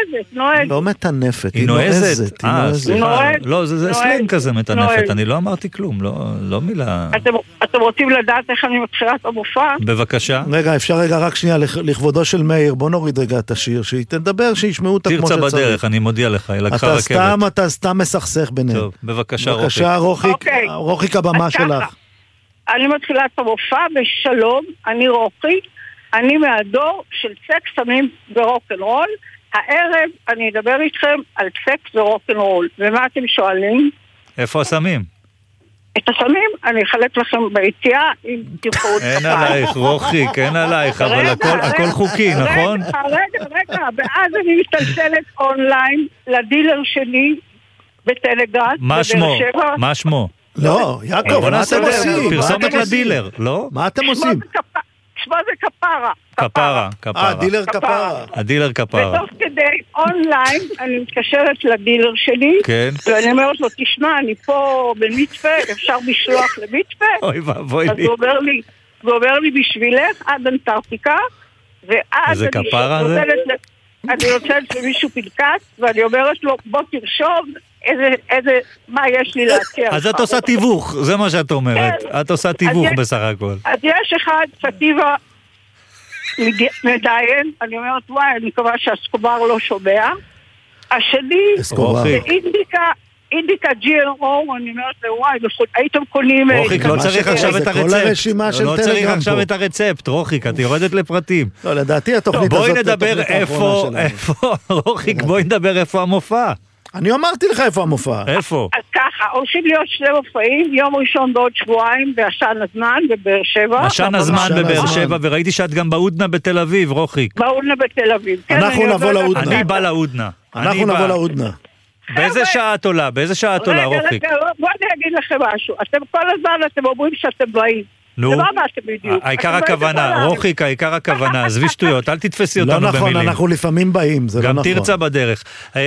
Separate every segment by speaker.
Speaker 1: נועזת.
Speaker 2: לא מטנפת,
Speaker 3: היא נועזת.
Speaker 1: סליחה.
Speaker 3: לא, זה סלנג כזה מטנפת, אני לא אמרתי כלום, לא מילה.
Speaker 1: אתם רוצים לדעת איך אני מתחילה את המופע?
Speaker 3: בבקשה.
Speaker 2: רגע, אפשר רגע רק שנייה, לכבודו של מאיר, בוא נוריד רגע את השיר, שהיא תדבר, שישמעו אותה כמו שצריך.
Speaker 3: תרצה בדרך, אני מודיע לך, היא לקחה רכבת.
Speaker 2: אתה סתם מסכסך ביניהם.
Speaker 3: טוב, בבקשה רוחיק.
Speaker 2: בבקשה רוחיק, הבמה שלך.
Speaker 1: אני מתחילה את המופע בשלום, אני רוחיק, אני מהדור של סקס, סמים ורוק'נ'רול. הערב אני אדבר איתכם על סקס ורוק'נ'רול. ומה אתם שואלים?
Speaker 3: איפה הסמים?
Speaker 1: את הסמים אני אחלק לכם ביציאה אם תבחרו את
Speaker 3: אין עלייך רוחיק, אין עלייך, אבל הכל חוקי, נכון?
Speaker 1: רגע, ואז אני מסתלסלת אונליין לדילר שלי בטלגרס.
Speaker 3: מה שמו?
Speaker 2: לא, יעקב, מה אתם עושים?
Speaker 3: פרסומת לדילר, לא?
Speaker 2: מה אתם עושים?
Speaker 1: שמו זה כפרה.
Speaker 3: כפרה.
Speaker 2: דילר כפרה.
Speaker 3: הדילר כפרה.
Speaker 1: ותוך כדי אונליין אני מתקשרת לדילר שלי, ואני אומרת לו, תשמע, אני פה במצפה, אפשר לשלוח למצפה?
Speaker 3: אוי ואבוי לי.
Speaker 1: אז הוא אומר לי, בשבילך עד אנטרקטיקה, ואז אני נותנת למישהו פנקס, ואני אומרת לו, בוא תרשום מה יש לי להציע.
Speaker 3: אז את עושה תיווך, זה מה שאת אומרת. את עושה תיווך בסך הכל.
Speaker 1: אז יש אחד, סטיבה מדיין, אני אומרת, וואי, אני מקווה שהסקובר לא שומע. השני, זה אינדיקה GLO, אני אומרת לו, וואי, הייתם קונים...
Speaker 3: רוחיק, לא צריך עכשיו את הרצפט. לא צריך עכשיו את הרצפט, רוחיק, את יורדת לפרטים.
Speaker 2: לא, לדעתי התוכנית הזאת...
Speaker 3: בואי נדבר איפה, רוחיק, בואי נדבר איפה המופע.
Speaker 2: אני אמרתי לך איפה המופע.
Speaker 3: איפה?
Speaker 1: אז ככה, הולכים להיות שני מופעים, יום ראשון בעוד שבועיים, בעשן הזמן בבאר שבע.
Speaker 3: עשן הזמן בבאר שבע, וראיתי שאת גם בהודנה בתל אביב, רוחיק.
Speaker 1: בהודנה בתל אביב.
Speaker 2: אנחנו נבוא להודנה.
Speaker 3: אני בא להודנה.
Speaker 2: אנחנו נבוא להודנה.
Speaker 3: באיזה שעה את עולה? רוחיק?
Speaker 1: בוא אני אגיד לכם משהו. אתם כל הזמן אתם אומרים שאתם באים.
Speaker 3: נו, העיקר הכוונה, רוחיק, העיקר הכוונה, עזבי שטויות, אל תתפסי אותנו במילים.
Speaker 2: לא נכון, אנחנו לפעמים באים, זה לא נכון.
Speaker 3: גם תרצה בדרך.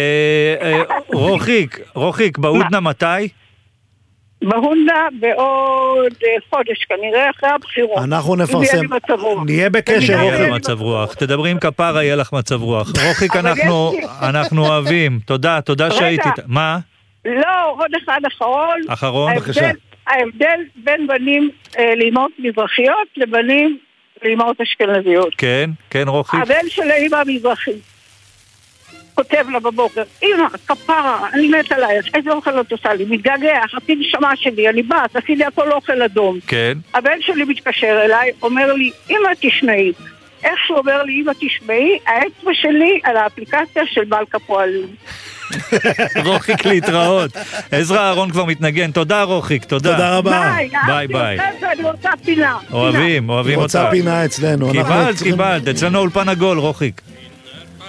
Speaker 3: רוחיק, בהודנה מתי?
Speaker 1: בהודנה בעוד חודש, כנראה אחרי הבחירות.
Speaker 2: אנחנו נפרסם, נהיה בקשר.
Speaker 3: יהיה לך מצב רוח, תדברי עם כפרה, יהיה לך מצב רוח. רוחיק, אנחנו אוהבים, תודה שהייתי. מה?
Speaker 1: לא, עוד אחד אחרון.
Speaker 3: בבקשה.
Speaker 1: ההבדל בין בנים לאמהות מזרחיות לבנים לאמהות אשכנזיות.
Speaker 3: כן, רוחיק.
Speaker 1: הבן של האמא המזרחית כותב לה בבוקר, אמא, כפרה, אני מת עלייך, איזה אוכל את עושה לי? מתגעגע, חצי נשמה שלי, אני בת, עשי לי הכל אוכל אדום.
Speaker 3: כן.
Speaker 1: הבן שלי מתקשר אליי, אומר לי, אמא תשמעי. איך שהוא אומר לי, אמא תשמעי, האצבע שלי על האפליקציה של בנק הפועלים.
Speaker 3: רוחיק, להתראות. עזרא אהרון כבר מתנגן. תודה רוחיק, תודה
Speaker 2: רבה.
Speaker 3: ביי.
Speaker 1: אני רוצה פינה.
Speaker 3: אוהבים אותה.
Speaker 2: רוצה פינה אצלנו.
Speaker 3: קיבלת, אצלנו אולפן עגול, רוחיק.